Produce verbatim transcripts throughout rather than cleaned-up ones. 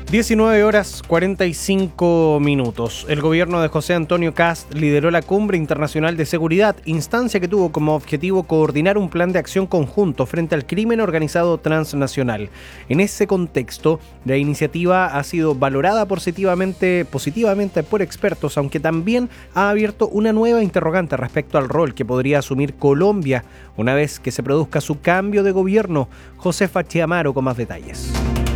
diecinueve horas cuarenta y cinco minutos. El gobierno de José Antonio Kast lideró la Cumbre Internacional de Seguridad, instancia que tuvo como objetivo coordinar un plan de acción conjunto frente al crimen organizado transnacional. En ese contexto, la iniciativa ha sido valorada positivamente, positivamente por expertos, aunque también ha abierto una nueva interrogante respecto al rol que podría asumir Colombia una vez que se produzca su cambio de gobierno. Josefa Chiamaro con más detalles.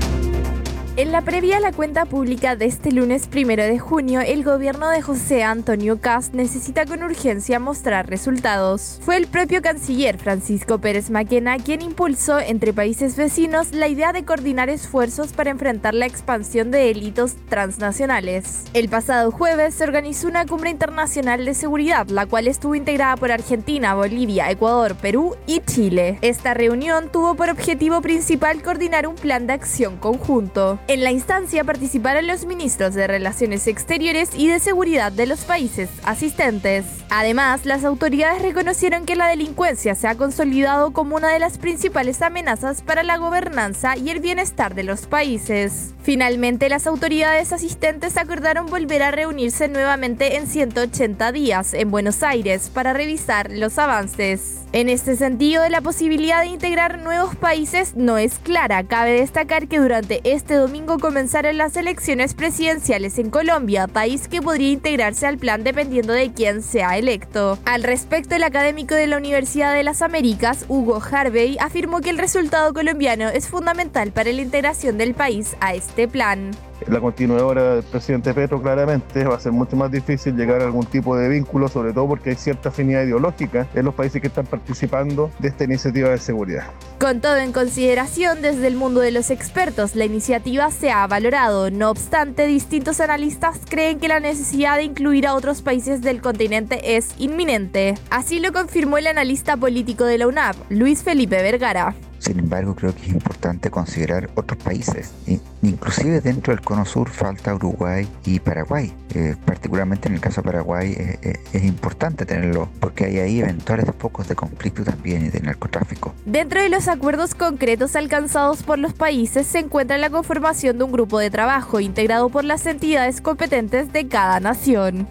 En la previa a la cuenta pública de este lunes primero de junio, el gobierno de José Antonio Kast necesita con urgencia mostrar resultados. Fue el propio canciller Francisco Pérez Maquena quien impulsó entre países vecinos la idea de coordinar esfuerzos para enfrentar la expansión de delitos transnacionales. El pasado jueves se organizó una cumbre internacional de seguridad, la cual estuvo integrada por Argentina, Bolivia, Ecuador, Perú y Chile. Esta reunión tuvo por objetivo principal coordinar un plan de acción conjunto. En la instancia participaron los ministros de Relaciones Exteriores y de Seguridad de los países asistentes. Además, las autoridades reconocieron que la delincuencia se ha consolidado como una de las principales amenazas para la gobernanza y el bienestar de los países. Finalmente, las autoridades asistentes acordaron volver a reunirse nuevamente en ciento ochenta días en Buenos Aires para revisar los avances. En este sentido, la posibilidad de integrar nuevos países no es clara. Cabe destacar que durante este domingo comenzaron las elecciones presidenciales en Colombia, país que podría integrarse al plan dependiendo de quién sea electo. Al respecto, el académico de la Universidad de las Américas, Hugo Harvey, afirmó que el resultado colombiano es fundamental para la integración del país a este plan. La continuadora del presidente Petro claramente va a ser mucho más difícil llegar a algún tipo de vínculo, sobre todo porque hay cierta afinidad ideológica en los países que están participando de esta iniciativa de seguridad. Con todo en consideración, desde el mundo de los expertos, la iniciativa se ha valorado. No obstante, distintos analistas creen que la necesidad de incluir a otros países del continente es inminente. Así lo confirmó el analista político de la U N A P, Luis Felipe Vergara. Sin embargo, creo que es importante considerar otros países. Inclusive dentro del Cono Sur falta Uruguay y Paraguay. Eh, particularmente en el caso de Paraguay eh, eh, es importante tenerlo porque hay ahí eventuales focos de conflicto también y de narcotráfico. Dentro de los acuerdos concretos alcanzados por los países se encuentra la conformación de un grupo de trabajo integrado por las entidades competentes de cada nación.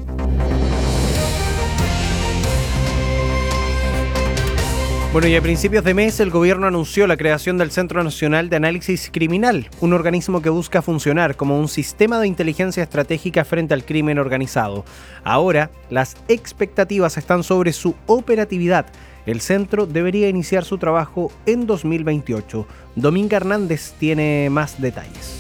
Bueno, y a principios de mes el gobierno anunció la creación del Centro Nacional de Análisis Criminal, un organismo que busca funcionar como un sistema de inteligencia estratégica frente al crimen organizado. Ahora, las expectativas están sobre su operatividad. El centro debería iniciar su trabajo en dos mil veintiocho. Dominga Hernández tiene más detalles.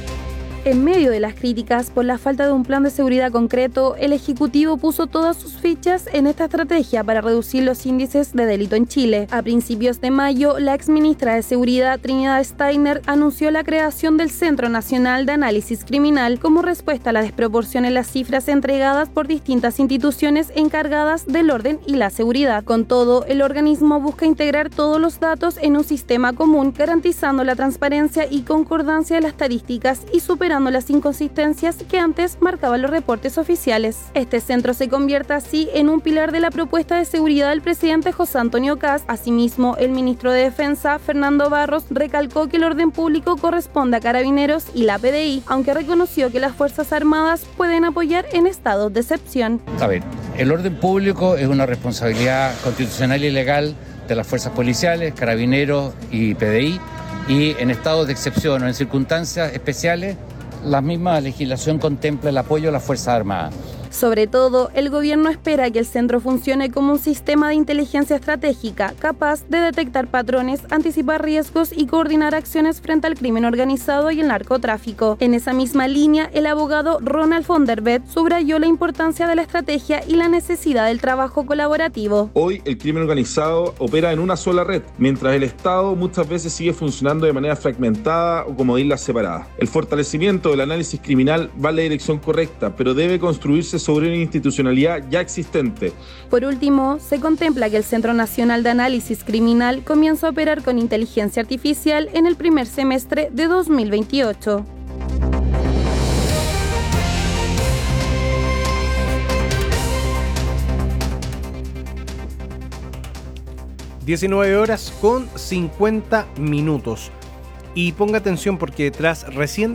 En medio de las críticas por la falta de un plan de seguridad concreto, el Ejecutivo puso todas sus fichas en esta estrategia para reducir los índices de delito en Chile. A principios de mayo, la exministra de Seguridad Trinidad Steiner anunció la creación del Centro Nacional de Análisis Criminal como respuesta a la desproporción en las cifras entregadas por distintas instituciones encargadas del orden y la seguridad. Con todo, el organismo busca integrar todos los datos en un sistema común, garantizando la transparencia y concordancia de las estadísticas y superando las inconsistencias que antes marcaban los reportes oficiales. Este centro se convierte así en un pilar de la propuesta de seguridad del presidente José Antonio Kast. Asimismo, el ministro de Defensa, Fernando Barros, recalcó que el orden público corresponde a Carabineros y la P D I, aunque reconoció que las Fuerzas Armadas pueden apoyar en estados de excepción. A ver, el orden público es una responsabilidad constitucional y legal de las fuerzas policiales, Carabineros y P D I, y en estados de excepción o en circunstancias especiales, la misma legislación contempla el apoyo a las Fuerzas Armadas. Sobre todo, el gobierno espera que el centro funcione como un sistema de inteligencia estratégica capaz de detectar patrones, anticipar riesgos y coordinar acciones frente al crimen organizado y el narcotráfico. En esa misma línea, el abogado Ronald von der Vet subrayó la importancia de la estrategia y la necesidad del trabajo colaborativo. Hoy el crimen organizado opera en una sola red, mientras el Estado muchas veces sigue funcionando de manera fragmentada o como islas separadas. El fortalecimiento del análisis criminal va en la dirección correcta, pero debe construirse sobre una institucionalidad ya existente. Por último, se contempla que el Centro Nacional de Análisis Criminal comienza a operar con inteligencia artificial en el primer semestre de dos mil veintiocho. diecinueve horas con cincuenta minutos. Y ponga atención porque tras recién